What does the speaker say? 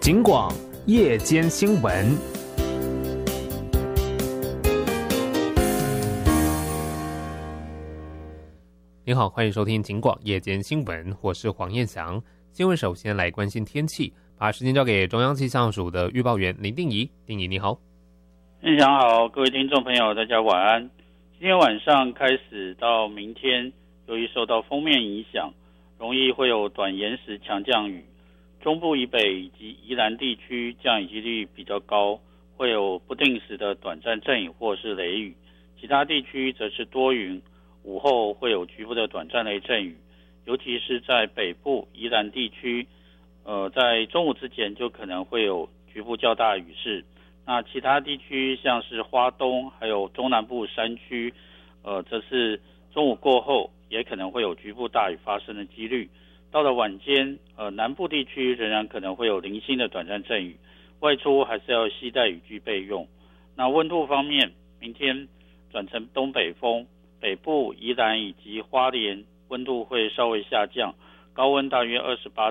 警广夜间新闻。您好，欢迎收听警广夜间新闻，我是黄彦翔。新闻首先来关心天气，把时间交给中央气象署的预报员林定仪。定仪你好。 彦翔好，各位听众朋友大家晚安。今天晚上开始到明天，由于受到锋面影响，容易会有短延时强降雨，中部以北以及宜兰地区降雨几率比较高，会有不定时的短暂阵雨或是雷雨，其他地区则是多云，午后会有局部的短暂雷阵雨，尤其是在北部宜兰地区，在中午之前就可能会有局部较大雨势。那其他地区像是花东还有中南部山区，则是中午过后也可能会有局部大雨发生的几率。到了晚间，南部地区仍然可能会有零星的短暂阵雨，外出还是要携带雨具备用。那温度方面，明天转成东北风，北部宜兰以及花莲温度会稍微下降，高温大约28